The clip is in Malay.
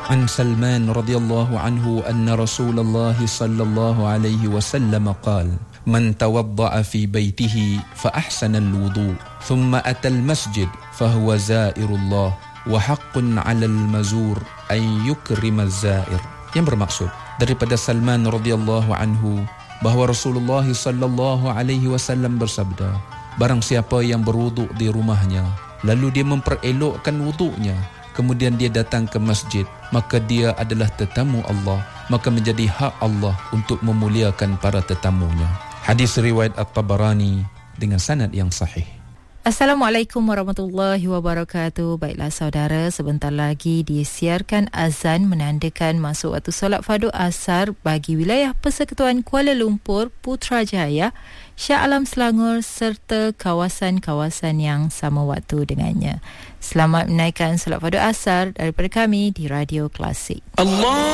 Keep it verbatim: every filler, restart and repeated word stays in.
An Salman radhiyallahu anhu anna Rasulullah sallallahu alaihi wasallam qala man tawadda'a fi baytihi fa ahsana al-wudu' thumma ata al-masjid fa huwa zairullah wa haqqun 'ala al-mazur an yukrima az-zair. Yang bermaksud daripada Salman radhiyallahu anhu bahawa Rasulullah sallallahu alaihi wasallam bersabda, barang siapa yang berwuduk di rumahnya lalu dia memperelokkan wuduknya, kemudian dia datang ke masjid, maka dia adalah tetamu Allah, maka menjadi hak Allah untuk memuliakan para tetamunya. Hadis riwayat At-Tabarani dengan sanad yang sahih. Assalamualaikum warahmatullahi wabarakatuh. Baiklah saudara, sebentar lagi disiarkan azan menandakan masuk waktu solat fardu asar bagi wilayah Persekutuan Kuala Lumpur, Putrajaya, Shah Alam Selangor serta kawasan-kawasan yang sama waktu dengannya. Selamat menaikkan solat fardu asar daripada kami di Radio Klasik. Allah